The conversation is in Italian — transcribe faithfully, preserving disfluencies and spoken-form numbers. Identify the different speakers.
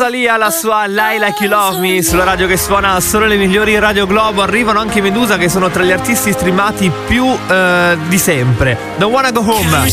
Speaker 1: Rosalia, la sua Lie Like You Love Me, sulla radio che suona solo le migliori Radio Globo. Arrivano anche i Medusa, che sono tra gli artisti streamati più eh, di sempre. Don't Wanna Go Home.